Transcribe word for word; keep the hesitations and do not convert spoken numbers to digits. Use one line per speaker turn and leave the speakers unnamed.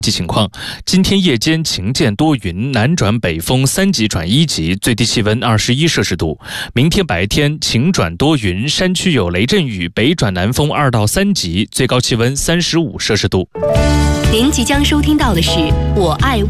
情况，今天夜间晴见多云，南转北风三级转一级，最低气温二十一摄氏度。明天白天晴转多云，山区有雷阵雨，北转南风二到三级，最高气温三十五摄氏度。
您即将收听到的是《我爱